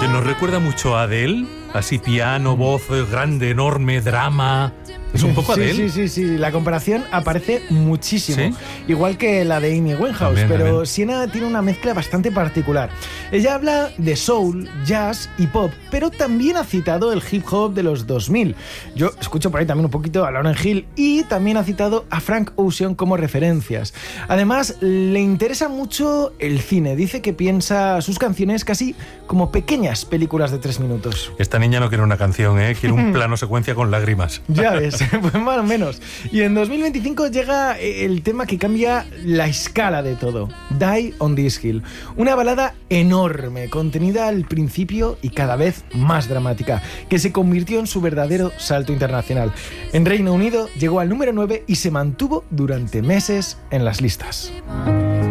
Oye, nos recuerda mucho a Adele, así piano, voz grande, enorme, drama. Es un poco Adele. Sí. La comparación aparece muchísimo. ¿Sí? Igual que la de Amy Winehouse, También, pero también. Sienna tiene una mezcla bastante particular. Ella habla de soul, jazz y pop, pero también ha citado el hip hop de los 2000. Yo escucho por ahí también un poquito a Lauryn Hill y también ha citado a Frank Ocean como referencias. Además, le interesa mucho el cine. Dice que piensa sus canciones casi como pequeñas películas de 3 minutos. Esta niña no quiere una canción, quiere un plano secuencia con lágrimas. Ya ves, pues más o menos. Y en 2025 llega el tema que cambia la escala de todo. Die on This Hill. Una balada enorme, contenida al principio y cada vez más dramática, que se convirtió en su verdadero salto internacional. En Reino Unido llegó al número 9 y se mantuvo durante meses en las listas.